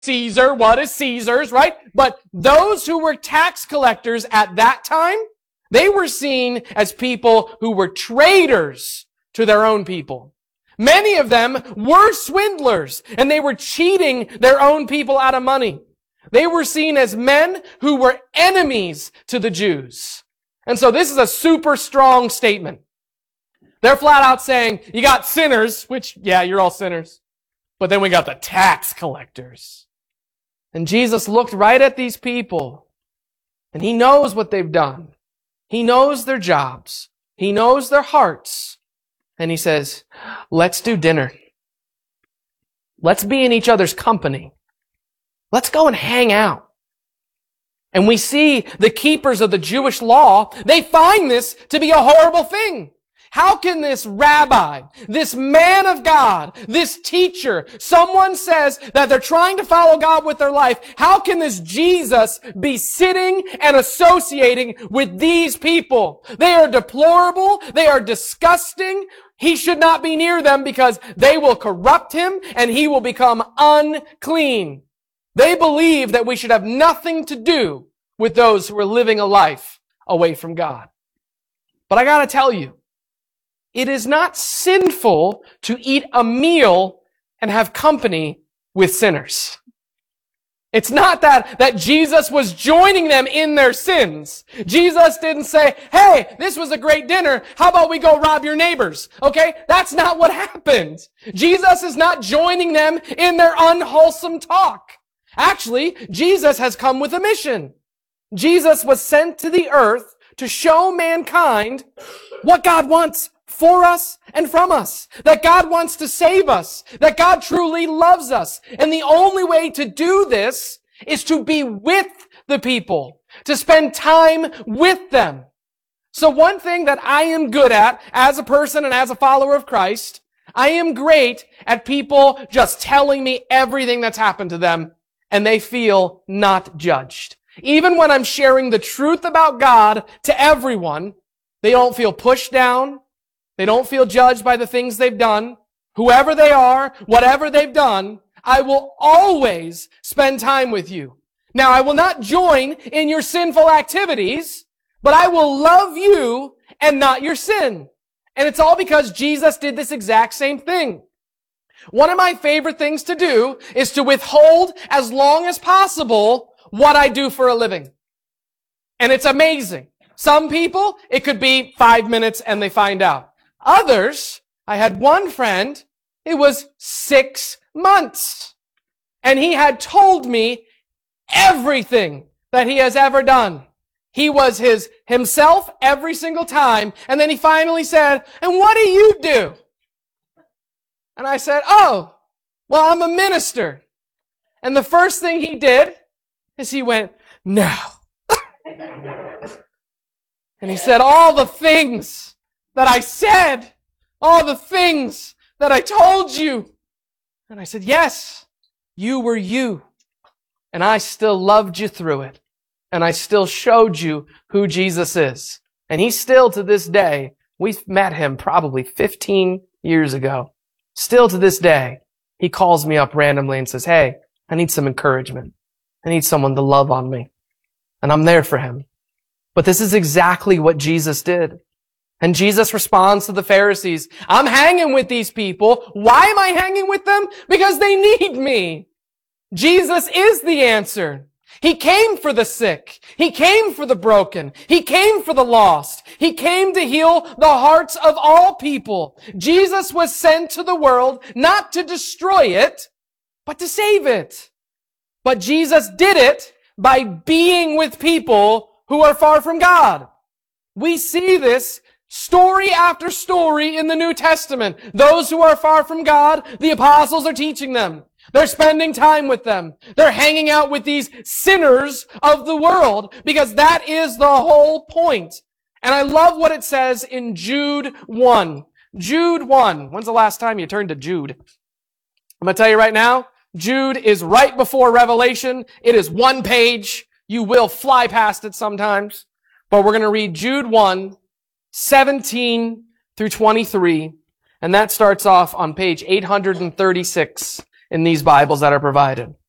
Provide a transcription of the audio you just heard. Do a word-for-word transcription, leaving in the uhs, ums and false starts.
Caesar what is Caesar's, right? But those who were tax collectors at that time, they were seen as people who were traitors to their own people. Many of them were swindlers, and they were cheating their own people out of money. They were seen as men who were enemies to the Jews. And so this is a super strong statement. They're flat out saying, you got sinners, which, yeah, you're all sinners. But then we got the tax collectors. And Jesus looked right at these people, and he knows what they've done. He knows their jobs. He knows their hearts. And he says, let's do dinner. Let's be in each other's company. Let's go and hang out. And we see the keepers of the Jewish law, they find this to be a horrible thing. How can this rabbi, this man of God, this teacher, someone says that they're trying to follow God with their life, how can this Jesus be sitting and associating with these people? They are deplorable. They are disgusting. He should not be near them because they will corrupt him and he will become unclean. They believe that we should have nothing to do with those who are living a life away from God. But I gotta tell you, it is not sinful to eat a meal and have company with sinners. It's not that, that Jesus was joining them in their sins. Jesus didn't say, hey, this was a great dinner. How about we go rob your neighbors? Okay? That's not what happened. Jesus is not joining them in their unwholesome talk. Actually, Jesus has come with a mission. Jesus was sent to the earth to show mankind what God wants for us and from us. That God wants to save us. That God truly loves us. And the only way to do this is to be with the people. To spend time with them. So one thing that I am good at as a person and as a follower of Christ, I am great at people just telling me everything that's happened to them and they feel not judged. Even when I'm sharing the truth about God to everyone, they don't feel pushed down. They don't feel judged by the things they've done. Whoever they are, whatever they've done, I will always spend time with you. Now, I will not join in your sinful activities, but I will love you and not your sin. And it's all because Jesus did this exact same thing. One of my favorite things to do is to withhold as long as possible what I do for a living. And it's amazing. Some people, it could be five minutes and they find out. Others, I had one friend, it was six months. And he had told me everything that he has ever done. He was his himself every single time. And then he finally said, and what do you do? And I said, oh, well, I'm a minister. And the first thing he did is he went, no. And he said, all the things that I said, all the things that I told you. And I said, yes, you were you. And I still loved you through it. And I still showed you who Jesus is. And he still, to this day, we've met him probably fifteen years ago. Still to this day, he calls me up randomly and says, hey, I need some encouragement. I need someone to love on me. And I'm there for him. But this is exactly what Jesus did. And Jesus responds to the Pharisees, I'm hanging with these people. Why am I hanging with them? Because they need me. Jesus is the answer. He came for the sick. He came for the broken. He came for the lost. He came to heal the hearts of all people. Jesus was sent to the world not to destroy it, but to save it. But Jesus did it by being with people who are far from God. We see this story after story in the New Testament. Those who are far from God, the apostles are teaching them. They're spending time with them. They're hanging out with these sinners of the world because that is the whole point. And I love what it says in Jude one. Jude one. When's the last time you turned to Jude? I'm going to tell you right now, Jude is right before Revelation. It is one page. You will fly past it sometimes. But we're going to read Jude one, seventeen through twenty-three. And that starts off on page eight hundred thirty-six in these Bibles that are provided.